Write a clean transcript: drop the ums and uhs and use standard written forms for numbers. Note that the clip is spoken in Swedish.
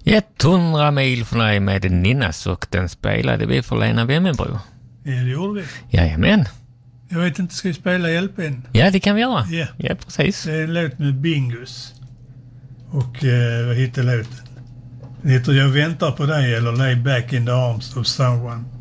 100 mil från dig med Ninnas och den spelade vi för Lena Wemmenbro. Ja, det gjorde vi. Jajamän. Jag vet inte, ska vi spela LP:n? Ja, det kan vi göra. Ja. Ja, precis. Det är en låt med Bingus. Och vad heter låten? Den heter Jag väntar på dig eller Lay back in the arms of someone.